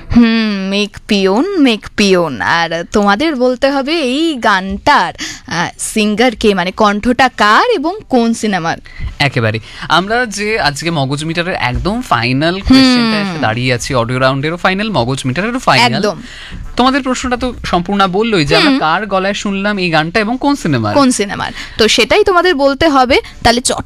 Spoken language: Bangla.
মেঘ পিয়ন। আর তোমাদের বলতে হবে এই গানটার সিঙ্গার কে, মানে কণ্ঠটা কার এবং কোন সিনেমার। একেবারে আমরা যে আজকে মগজ মিটারের একদম ফাইনাল কোয়েশ্চেনটা এসে দাঁড়িয়ে আছি, অডিও রাউন্ডেরও ফাইনাল, মগজ মিটারেরও ফাইনাল। তোমাদের প্রশ্নটা তো সম্পূর্ণ বললোই যে আমরা কার গলায় শুনলাম এই গানটা এবং কোন সিনেমার। তো সেটাই তোমাদের বলতে হবে। তাহলে